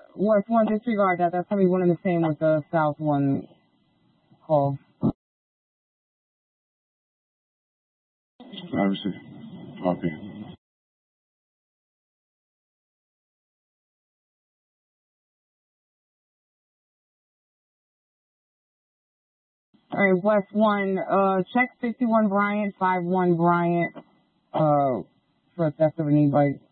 West 1, disregard that. That's going to be one and the same with the South 1 call. I receive. Copy. All right, West 1, check 61 Bryant, 51 Bryant, for theft of an e-bike.